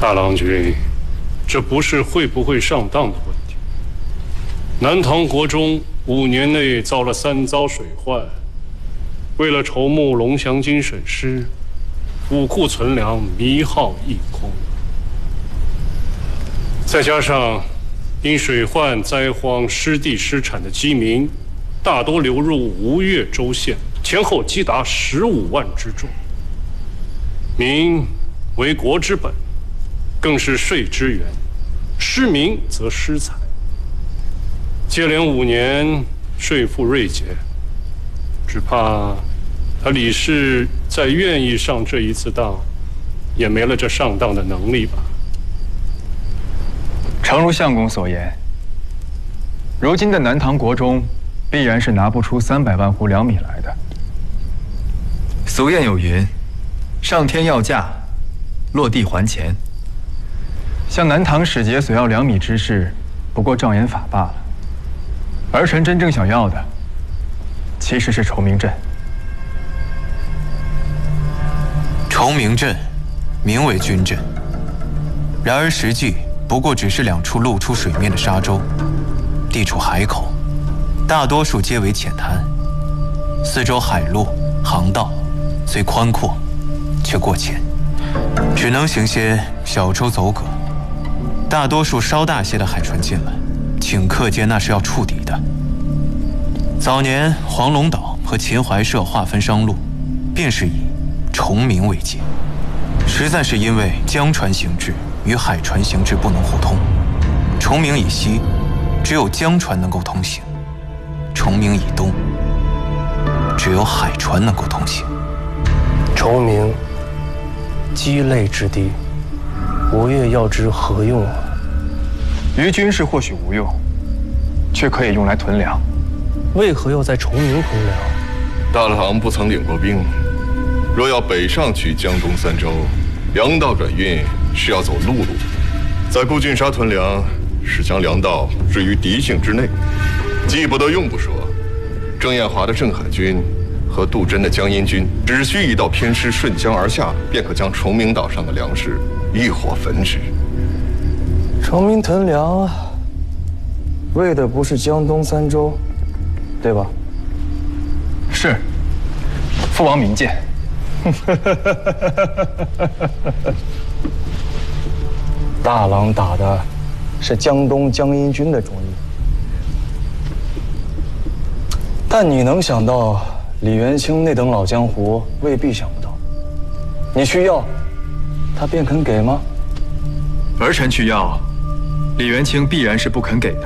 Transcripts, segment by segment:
大郎君，这不是会不会上当的问题。南唐国中5年内遭了3遭水患，为了筹募龙翔精神师，武库存粮弥耗一空。再加上因水患灾荒失地失产的饥民，大多流入吴越州县，前后积达15万之众。民为国之本，更是税之源，失民则失财。接连5年税赋锐减，只怕他李氏再愿意上这一次当，也没了这上当的能力吧。 诚如相公所言，如今的南唐国中，必然是拿不出300万斛粮米来的。 俗谚有云：“上天要价，落地还钱。” 向南唐使节所要粮米之事，不过障眼法罢了。儿臣真正想要的，其实是崇明镇。 崇明镇，名为军镇，然而实际不过只是2处露出水面的沙洲，地处海口，大多数皆为浅滩，四周海路、航道虽宽阔，却过浅，只能行些小舟走蛤。大多数稍大些的海船进来，顷刻间那是要触底的。早年黄龙岛和秦淮社划分商路，便是以崇明为界，实在是因为江船行至与海船行至不能互通。崇明以西，只有江船能够通行；崇明以东，只有海船能够通行。 崇明，鸡肋之地，吴越要之何用啊？ 于军事或许无用，却可以用来屯粮。 为何要在崇明屯粮？ 大郎不曾领过兵，若要北上取江东3州，粮道转运是要走陆路，在固郡沙屯粮，是将粮道置于敌境之内，既不得用不说，郑彦华的镇海军和杜真的江阴军，只需一道偏师顺江而下，便可将崇明岛上的粮食一火焚之。 崇明屯粮，为的不是江东3州，对吧？ 是，父王明鉴。 大郎打的是江东江阴军的主意，但你能想到李元清那等老江湖未必想不到。你去要，他便肯给吗？ 儿臣去要，李元清必然是不肯给的。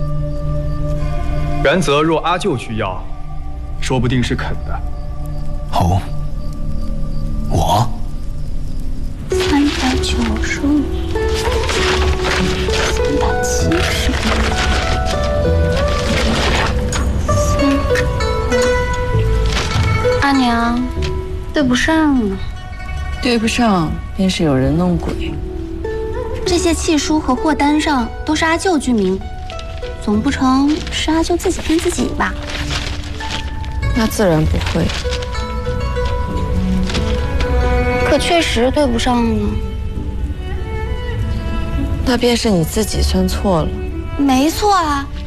然则若阿舅去要，说不定是肯的。 哦，我 395，370。阿娘，对不上啊。 对不上，便是有人弄鬼。 这些契书和货单上都是阿舅居名，总不成是阿舅自己骗自己吧？ 那自然不会。 可确实对不上呢。 那便是你自己算错了。 没错啊，